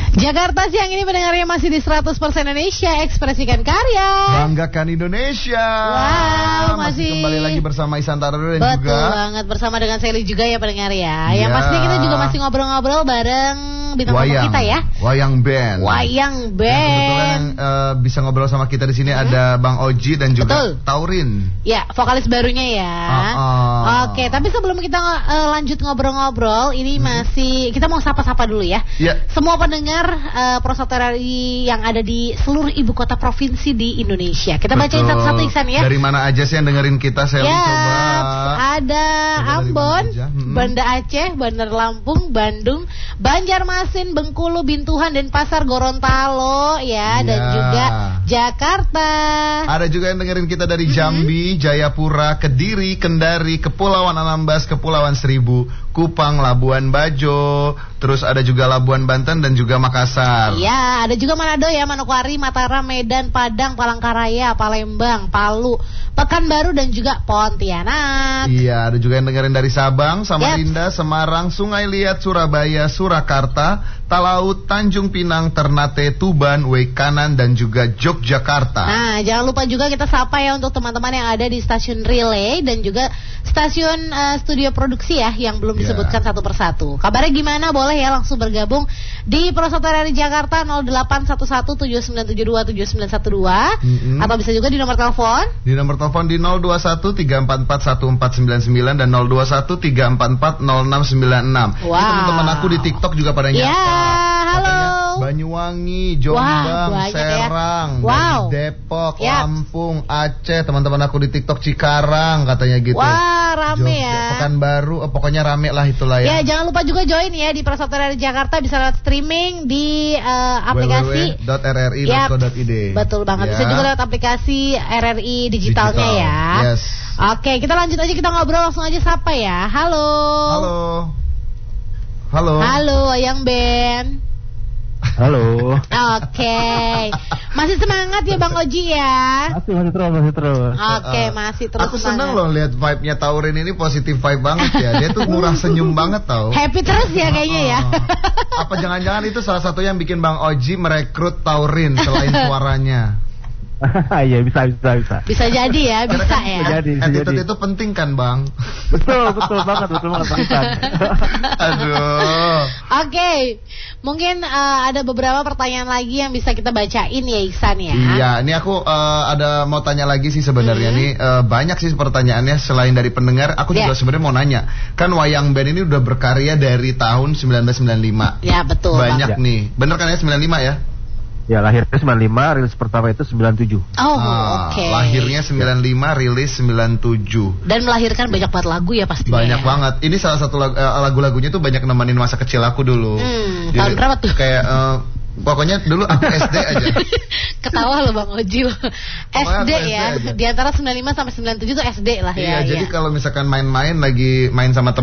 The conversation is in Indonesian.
Jakarta siang ini pendengarnya masih di 100% Indonesia, ekspresikan karya, banggakan Indonesia. Wow, masih kembali lagi bersama Isantara dan betul juga banget bersama dengan Sally juga ya pendengar ya. Yang pasti kita juga masih ngobrol-ngobrol bareng bintang tamu kita ya. Wayang Band. Wayang Ya, Band. kebetulan bisa ngobrol sama kita di sini ada Bang Oji dan juga Taurin. Ya, vokalis barunya ya. Oke, tapi sebelum kita lanjut ngobrol-ngobrol, ini masih kita mau sapa-sapa dulu ya. Semua pendengar Prosoter RI yang ada di seluruh ibu kota provinsi di Indonesia. Kita bacain satu-satu Iksan ya. Dari mana aja sih yang dengerin kita, Sally? Coba. Ada Ambon, Banda Aceh, Bandar Lampung, Bandung, Banjarmasin, Bengkulu, Bintuhan, Denpasar, Gorontalo ya, dan juga Jakarta. Ada juga yang dengerin kita dari Jambi, Jayapura, Kediri, Kendari, Kepulauan Anambas, Kepulauan Seribu, Kupang, Labuan Bajo, terus ada juga Labuan Banten dan juga Makassar. Iya, ada juga Manado ya, Manokwari, Mataram, Medan, Padang, Palangkaraya, Palembang, Palu, Pekanbaru dan juga Pontianak. Iya, ada juga yang dengerin dari Sabang, Samarinda, Semarang, Sungai Liat, Surabaya, Surakarta, Talaut, Tanjung Pinang, Ternate, Tuban, Wekanan dan juga Yogyakarta. Nah, jangan lupa juga kita sapa ya untuk teman-teman yang ada di stasiun relay dan juga stasiun studio produksi ya yang belum disebutkan satu persatu. Kabarnya gimana? Boleh ya langsung bergabung di Prosoter RI Jakarta 081179727912 atau bisa juga di nomor telepon. Di nomor telepon di 0213441499 dan 0213440696. Wow. Teman-teman aku di TikTok juga pada nyapa. Halo. Banyuwangi, Jombang, Serang, Depok, Lampung, Aceh. Teman-teman aku di TikTok Cikarang katanya gitu. Wah, rame ya. Pekanbaru, pokoknya rame lah itulah ya. Ya, jangan lupa juga join ya di Prosoter RI Jakarta, bisa lewat streaming di aplikasi www.rri.co.id. Betul banget. Bisa juga lewat aplikasi RRI digitalnya ya. Yes. Oke, kita lanjut aja, kita ngobrol langsung aja sapa ya. Halo. Halo, Wayang Band. Halo. Oke. Masih semangat ya Bang Oji ya? Masih terus. Oke, masih terus. Aku seneng loh lihat vibe-nya Taurin ini, positif vibe banget ya. Dia tuh murah senyum banget tau. Happy terus ya kayaknya ya. Apa jangan-jangan itu salah satu yang bikin Bang Oji merekrut Taurin selain suaranya? Iya, bisa. Bisa jadi ya, bisa ya. Attitude itu penting kan, Bang? Betul banget penting. Aduh. Oke. Mungkin ada beberapa pertanyaan lagi yang bisa kita bacain ya Iksan ya. Iya, ini aku ada mau tanya lagi sih sebenarnya nih, banyak sih pertanyaannya selain dari pendengar. Aku juga sebenarnya mau nanya. Kan Wayang Band ini udah berkarya dari tahun 1995. Ya, betul. Banyak nih. Bener kan ya 95 ya? Ya, lahirnya 95, rilis pertama itu 97. Oke. Lahirnya 95, rilis 97. Dan melahirkan banyak banget lagu ya pastinya. Banyak banget. Ini salah satu lagu-lagunya tuh banyak nemenin masa kecil aku dulu. Tahun berapa tuh? Kayak pokoknya dulu aku SD aja. Ketawa loh Bang Oji. SD ya. Di antara 95 sampai 97 tuh SD lah ya. Iya, jadi kalau misalkan main-main lagi main sama teman